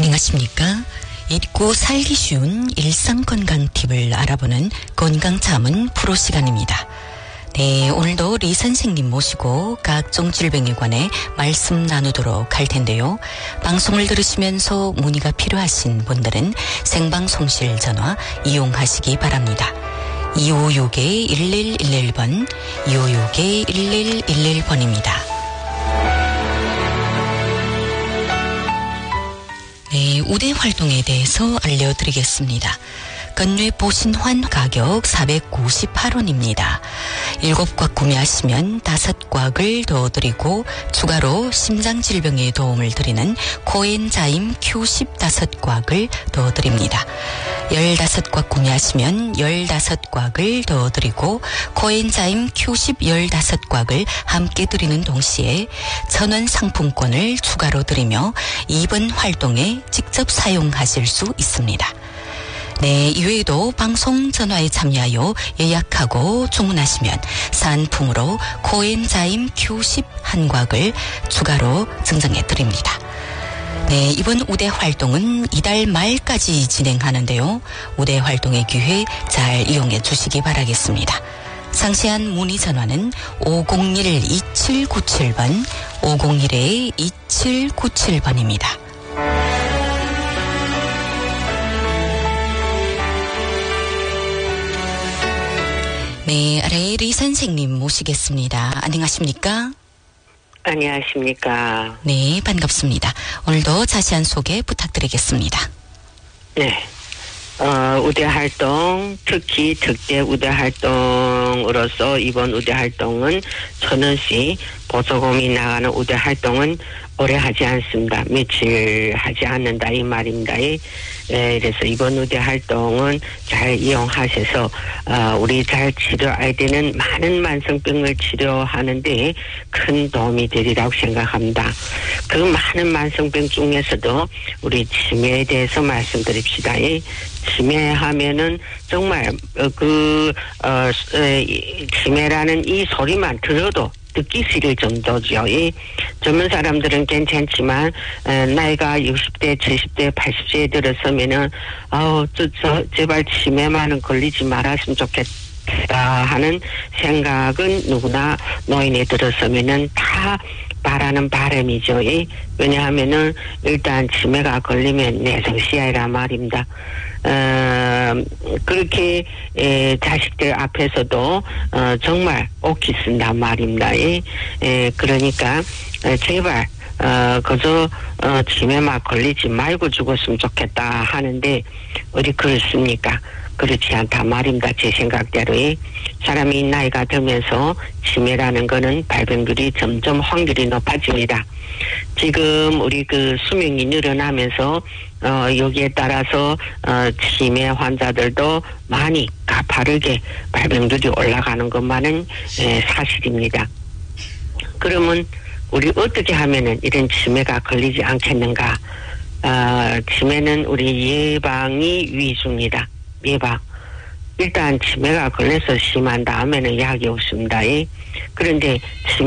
안녕하십니까? 잊고 살기 쉬운 일상건강 팁을 알아보는 건강자문 프로 시간입니다. 네, 오늘도 리 선생님 모시고 각종 질병에 관해 말씀 나누도록 할 텐데요. 방송을 들으시면서 문의가 필요하신 분들은 생방송실 전화 이용하시기 바랍니다. 256-1111번, 256-1111번입니다. 네, 우대 활동에 대해서 알려드리겠습니다. 건뇌포 신환 가격 498원입니다. 7곽 구매하시면 5곽을 더 드리고 추가로 심장질병에 도움을 드리는 코엔자임 Q10 5곽을 더 드립니다. 15곽 구매하시면 15곽을 더 드리고 코엔자임 Q10 15곽을 함께 드리는 동시에 1,000원 상품권을 추가로 드리며 이번 활동에 직접 사용하실 수 있습니다. 네, 이외에도 방송 전화에 참여하여 예약하고 주문하시면 산품으로 코엔자임 Q10 한곽을 추가로 증정해 드립니다. 네, 이번 우대 활동은 이달 말까지 진행하는데요. 우대 활동의 기회 잘 이용해 주시기 바라겠습니다. 상세한 문의 전화는 501-2797번, 501-2797번입니다. 네, 리 선생님 모시겠습니다. 안녕하십니까? 안녕하십니까? 네, 반갑습니다. 오늘도 자세한 소개 부탁드리겠습니다. 네. 우대 활동, 특히 특대 우대 활동으로서 이번 우대 활동은 1,000원씩 보조금이 나가는 우대 활동은 오래 하지 않습니다. 며칠 하지 않는다 이 말입니다. 그래서 이번 우대 활동은 잘 이용하셔서 우리 잘 치료해야 되는 많은 만성병을 치료하는데 큰 도움이 되리라고 생각합니다. 그 많은 만성병 중에서도 우리 치매에 대해서 말씀드립시다. 치매하면은 정말 치매라는 이 소리만 들어도 듣기 싫을 정도죠. 젊은 사람들은 괜찮지만 나이가 60대, 70대, 80세에 들어서면은 제발 치매만은 걸리지 말았으면 좋겠다 하는 생각은 누구나 노인에 들어서면은 다 바라는 바람이죠. 왜냐하면은 일단 치매가 걸리면 내성시야이란 말입니다. 그렇게 자식들 앞에서도 정말 옥히 쓴단 말입니다. 그러니까 제발 그저 치매만 걸리지 말고 죽었으면 좋겠다 하는데 어디 그렇습니까? 그렇지 않단 말입니다. 제 생각대로. 사람이 나이가 들면서 치매라는 거는 발병률이 점점 확률이 높아집니다. 지금 우리 수명이 늘어나면서 여기에 따라서 치매 환자들도 많이 가파르게 발병률이 올라가는 것만은 사실입니다. 그러면 우리 어떻게 하면은 이런 치매가 걸리지 않겠는가? 치매는 우리 예방이 위주입니다. 예방. 일단 치매가 걸려서 심한 다음에는 약이 없습니다. 그런데